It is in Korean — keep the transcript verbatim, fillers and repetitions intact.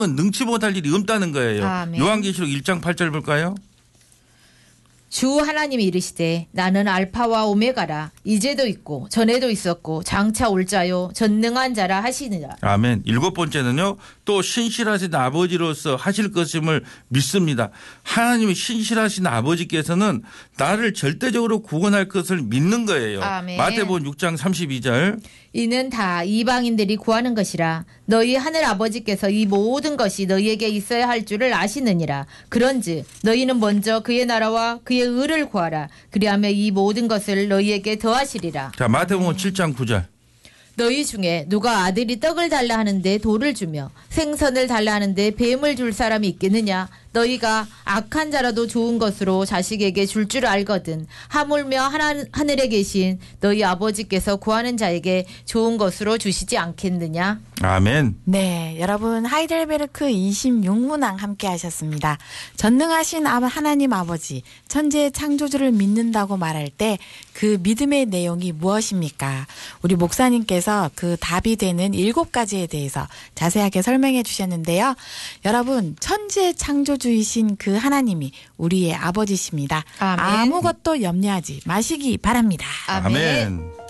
능치 못할 일이 없다는 거예요. 아멘. 요한계시록 일 장 팔 절 볼까요? 주 하나님이 이르시되 나는 알파와 오메가라 이제도 있고 전에도 있었고 장차 올 자요 전능한 자라 하시느라. 아멘. 일곱 번째는요. 또 신실하신 아버지로서 하실 것임을 믿습니다. 하나님이 신실하신 아버지께서는 나를 절대적으로 구원할 것을 믿는 거예요. 아멘. 마태복음 육 장 삼십이 절. 이는 다 이방인들이 구하는 것이라 너희 하늘 아버지께서 이 모든 것이 너희에게 있어야 할 줄을 아시느니라. 그런즉 너희는 먼저 그의 나라와 그의 의를 구하라. 그리하면 이 모든 것을 너희에게 더하시리라. 자, 마태복음 칠 장 구 절. 너희 중에 누가 아들이 떡을 달라 하는데 돌을 주며 생선을 달라 하는데 뱀을 줄 사람이 있겠느냐. 너희가 악한 자라도 좋은 것으로 자식에게 줄 줄 알거든. 하물며 하나, 하늘에 계신 너희 아버지께서 구하는 자에게 좋은 것으로 주시지 않겠느냐. 아멘. 네, 여러분 하이델베르크 이십육 문항 함께 하셨습니다. 전능하신 하나님 아버지, 천지의 창조주를 믿는다고 말할 때 그 믿음의 내용이 무엇입니까? 우리 목사님께서 그 답이 되는 일곱 가지에 대해서 자세하게 설명해 주셨는데요. 여러분, 천지의 창조주이신 그 하나님이 우리의 아버지십니다. 아멘. 아무것도 염려하지 마시기 바랍니다. 아멘. 아멘.